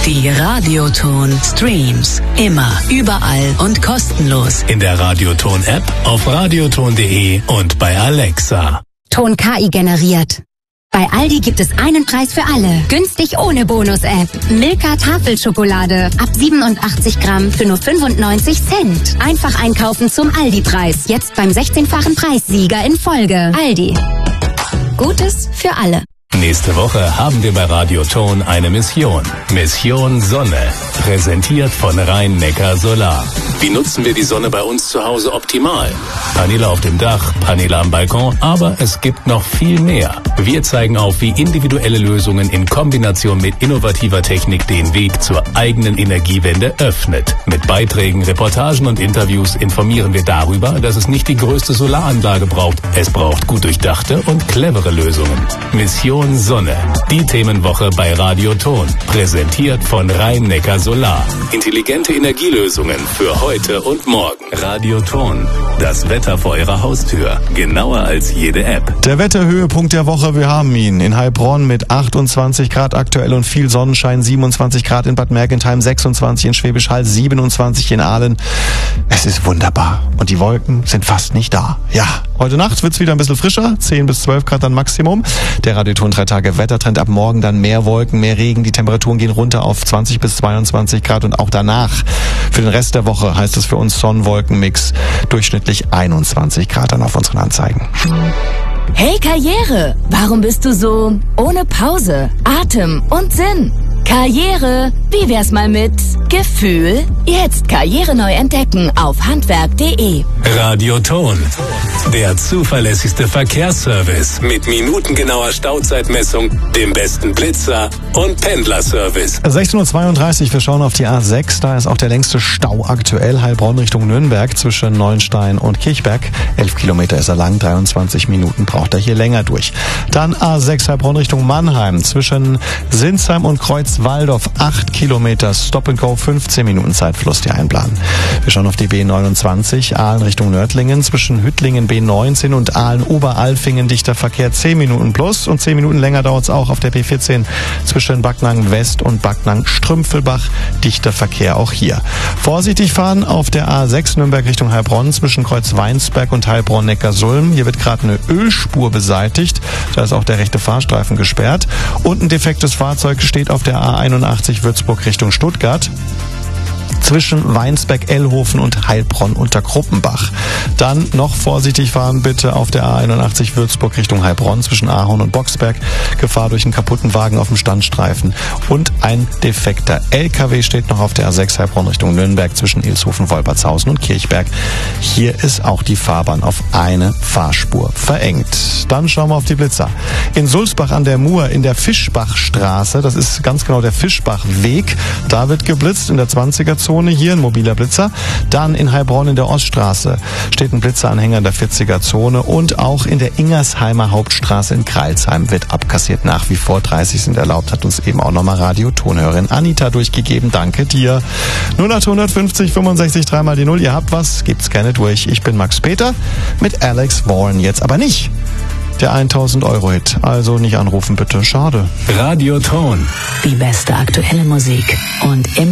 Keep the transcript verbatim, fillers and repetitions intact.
Die Radioton Streams. Immer, überall und kostenlos. In der Radioton-App, auf radioton punkt de und bei Alexa. Ton K I generiert. Bei Aldi gibt es einen Preis für alle. Günstig ohne Bonus-App. Milka Tafelschokolade. Ab siebenundachtzig Gramm für nur fünfundneunzig Cent. Einfach einkaufen zum Aldi-Preis. Jetzt beim sechzehnfachen Preissieger in Folge. Aldi. Gutes für alle. Nächste Woche haben wir bei Radioton eine Mission. Mission Sonne. Präsentiert von Rhein-Neckar Solar. Wie nutzen wir die Sonne bei uns zu Hause optimal? Paneele auf dem Dach, Paneele am Balkon, aber es gibt noch viel mehr. Wir zeigen auf, wie individuelle Lösungen in Kombination mit innovativer Technik den Weg zur eigenen Energiewende öffnet. Mit Beiträgen, Reportagen und Interviews informieren wir darüber, dass es nicht die größte Solaranlage braucht. Es braucht gut durchdachte und clevere Lösungen. Mission Sonne. Die Themenwoche bei Radioton. Präsentiert von Rhein-Neckar Solar. Intelligente Energielösungen für heute und morgen. Radioton. Das Wetter vor Ihrer Haustür. Genauer als jede App. Der Wetterhöhepunkt der Woche, wir haben ihn. In Heilbronn mit achtundzwanzig Grad aktuell und viel Sonnenschein. siebenundzwanzig Grad in Bad Mergentheim, sechsundzwanzig in Schwäbisch Hall, siebenundzwanzig in Aalen. Es ist wunderbar. Und die Wolken sind fast nicht da. Ja, heute Nacht wird's wieder ein bisschen frischer. zehn bis zwölf Grad dann Maximum. Der Radioton drei Tage Wettertrend, ab morgen dann mehr Wolken, mehr Regen. Die Temperaturen gehen runter auf zwanzig bis zweiundzwanzig Grad und auch danach. Für den Rest der Woche heißt es für uns Sonn-Wolken-Mix. Durchschnittlich einundzwanzig Grad dann auf unseren Anzeigen. Hey Karriere, warum bist du so ohne Pause, Atem und Sinn? Karriere, wie wär's mal mit Gefühl? Jetzt Karriere neu entdecken auf handwerk punkt de. Radioton. Der zuverlässigste Verkehrsservice mit minutengenauer Stauzeitmessung, dem besten Blitzer und Pendlerservice. sechzehn Uhr zweiunddreißig, wir schauen auf die A sechs. Da ist auch der längste Stau aktuell. Heilbronn Richtung Nürnberg zwischen Neuenstein und Kirchberg. elf Kilometer ist er lang, dreiundzwanzig Minuten braucht er hier länger durch. Dann A sechs Heilbronn Richtung Mannheim zwischen Sinsheim und Kreuzwaldorf. acht Kilometer Stop and Go, fünfzehn Minuten Zeitfluss, die einplanen. Wir schauen auf die B neunundzwanzig, Aalen Richtung Nördlingen zwischen Hüttlingen B neunzehn und Aalen-Oberalfingen dichter Verkehr, zehn Minuten plus und zehn Minuten länger dauert es auch auf der B vierzehn zwischen Backnang West und Backnang Strümpfelbach, dichter Verkehr auch hier. Vorsichtig fahren auf der A sechs Nürnberg Richtung Heilbronn zwischen Kreuzweinsberg und Heilbronn-Neckarsulm. Hier wird gerade eine Ölspur beseitigt, da ist auch der rechte Fahrstreifen gesperrt und ein defektes Fahrzeug steht auf der A einundachtzig Würzburg Richtung Stuttgart zwischen Weinsberg, Ellhofen und Heilbronn unter Kruppenbach. Dann noch vorsichtig fahren bitte auf der A einundachtzig Würzburg Richtung Heilbronn zwischen Ahorn und Boxberg. Gefahr durch einen kaputten Wagen auf dem Standstreifen. Und ein defekter L K W steht noch auf der A sechs Heilbronn Richtung Nürnberg zwischen Ilshofen, Wolpertshausen und Kirchberg. Hier ist auch die Fahrbahn auf eine Fahrspur verengt. Dann schauen wir auf die Blitzer. In Sulzbach an der Mur in der Fischbachstraße, das ist ganz genau der Fischbachweg, da wird geblitzt in der zwanziger Zone. Hier ein mobiler Blitzer. Dann in Heilbronn in der Oststraße steht ein Blitzeranhänger in der vierziger Zone und auch in der Ingersheimer Hauptstraße in Kreilsheim wird abkassiert. Nach wie vor dreißig sind erlaubt, hat uns eben auch nochmal Radiotonhörerin Anita durchgegeben. Danke dir. null acht fünfzig fünfundsechzig dreimal die null. Ihr habt was, gebt's gerne durch. Ich bin Max Peter mit Alex Vaughan. Jetzt aber nicht der tausend Euro Hit. Also nicht anrufen bitte. Schade. Radioton. Die beste aktuelle Musik und immer